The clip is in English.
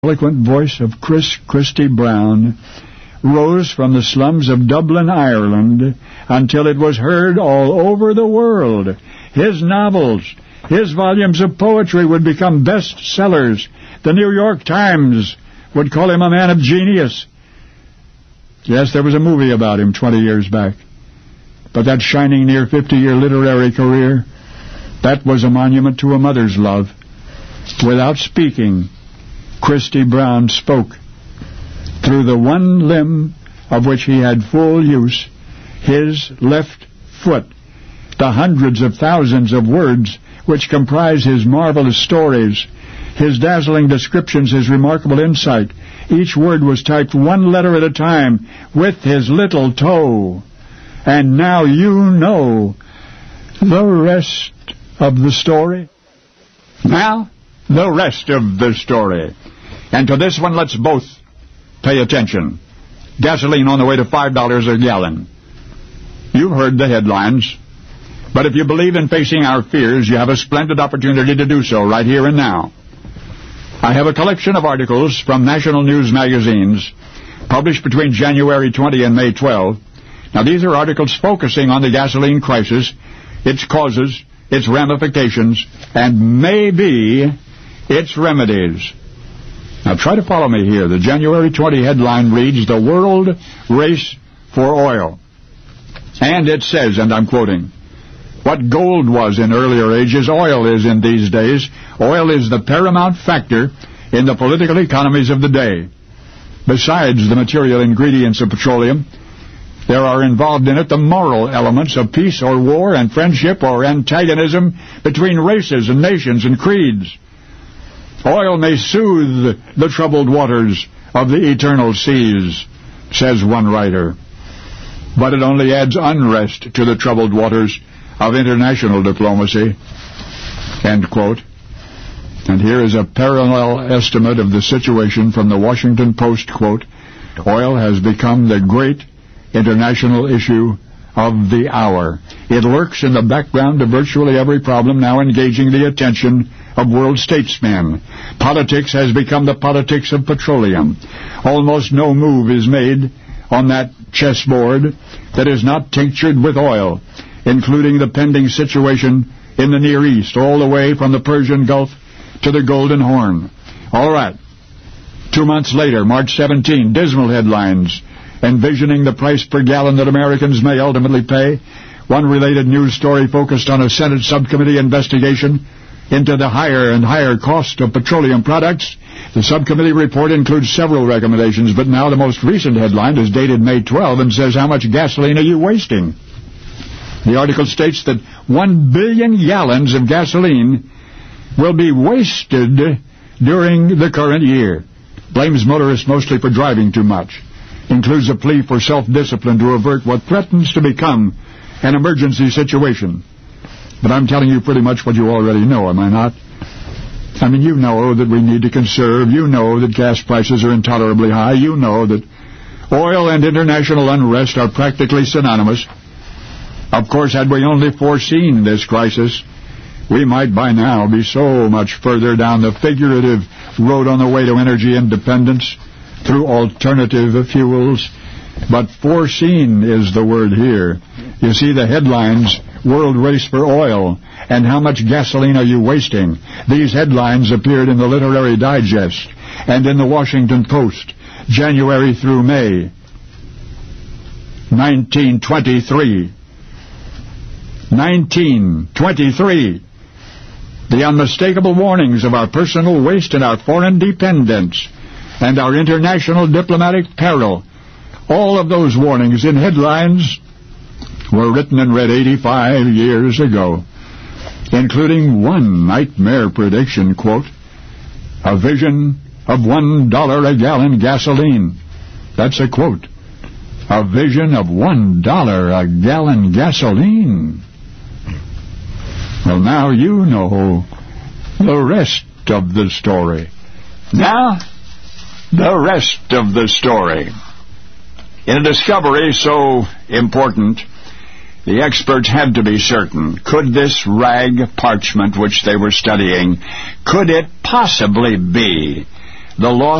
eloquent voice of Christy Brown rose from the slums of Dublin, Ireland, until it was heard all over the world. His novels, his volumes of poetry would become bestsellers. The New York Times would call him a man of genius. Yes, there was a movie about him 20 years back. But that shining near 50-year literary career, that was a monument to a mother's love. Without speaking, Christy Brown spoke. Through the one limb of which he had full use, his left foot, the hundreds of thousands of words which comprise his marvelous stories, his dazzling descriptions, his remarkable insight, each word was typed one letter at a time with his little toe. And now you know the rest of the story. Now, the rest of the story. And to this one, let's both pay attention. Gasoline on the way to $5 a gallon. You've heard the headlines. But if you believe in facing our fears, you have a splendid opportunity to do so right here and now. I have a collection of articles from national news magazines published between January 20 and May 12. Now, these are articles focusing on the gasoline crisis, its causes, its ramifications, and maybe its remedies. Now, try to follow me here. The January 20 headline reads, "The World Race for Oil." And it says, and I'm quoting, "What gold was in earlier ages, oil is in these days. Oil is the paramount factor in the political economies of the day. Besides the material ingredients of petroleum, there are involved in it the moral elements of peace or war and friendship or antagonism between races and nations and creeds. Oil may soothe the troubled waters of the eternal seas," says one writer, "but it only adds unrest to the troubled waters of international diplomacy." End quote. And here is a parallel estimate of the situation from the Washington Post, quote, "Oil has become the great international issue of the hour. It lurks in the background of virtually every problem now engaging the attention of world statesmen. Politics has become the politics of petroleum. Almost no move is made on that chessboard that is not tinctured with oil, including the pending situation in the Near East, all the way from the Persian Gulf to the Golden Horn." All right. 2 months later, March 17, dismal headlines envisioning the price per gallon that Americans may ultimately pay. One related news story focused on a Senate subcommittee investigation into the higher and higher cost of petroleum products. The subcommittee report includes several recommendations, but now the most recent headline is dated May 12 and says, "How much gasoline are you wasting?" The article states that 1 billion gallons of gasoline will be wasted during the current year. Blames motorists mostly for driving too much. Includes a plea for self-discipline to avert what threatens to become an emergency situation. But I'm telling you pretty much what you already know, am I not? I mean, you know that we need to conserve. You know that gas prices are intolerably high. You know that oil and international unrest are practically synonymous. Of course, had we only foreseen this crisis, we might by now be so much further down the figurative road on the way to energy independence through alternative fuels. But foreseen is the word here. You see, the headlines, "World Race for Oil," and "How much gasoline are you wasting?" These headlines appeared in the Literary Digest and in the Washington Post, January through May, 1923. 1923. The unmistakable warnings of our personal waste and our foreign dependence and our international diplomatic peril. All of those warnings in headlines were written and read 85 years ago, including one nightmare prediction, quote, "A vision of $1 a gallon gasoline." That's a quote. A vision of $1 a gallon gasoline. Well, now you know the rest of the story. Now, the rest of the story. In a discovery so important, the experts had to be certain. Could this rag parchment which they were studying, could it possibly be The Lost